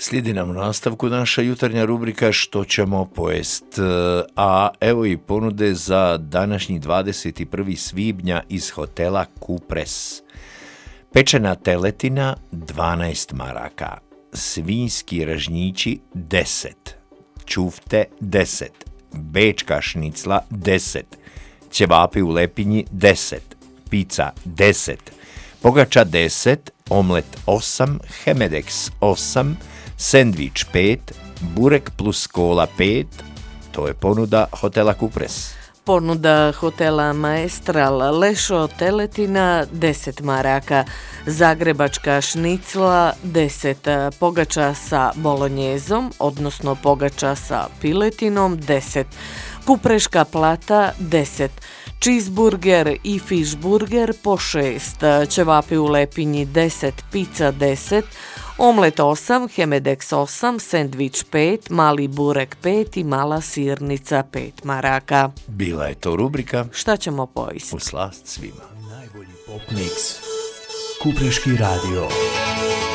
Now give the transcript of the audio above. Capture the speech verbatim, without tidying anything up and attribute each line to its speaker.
Speaker 1: Slijedi nam u nastavku naša jutarnja rubrika Što ćemo pojest, a evo i ponude za današnji dvadeset prvog svibnja iz hotela Kupres. Pečena teletina dvanaest maraka, svinjski ražnjići deset, čufte deset, bečka šnicla deset, ćevapi u lepinji deset, pizza deset, pogača deset, omlet osam, hemedeks osam, sendvič pet, burek plus kola pet. To je ponuda hotela Kupres.
Speaker 2: Ponuda hotela Maestral Lešo teletina deset maraka, zagrebačka šnicla deset, pogača sa bolonjezom, odnosno pogača sa piletinom deset, kupreška plata deset, cheeseburger i fishburger po šest, ćevapi u lepinji deset, pizza deset, omlet osam, hemedeks osam, sendvič pet, mali burek pet i mala sirnica pet maraka.
Speaker 1: Bila je to rubrika
Speaker 2: Šta ćemo pojesti?
Speaker 1: U slast svima.
Speaker 3: Najbolji pop mix. Kupreški radio.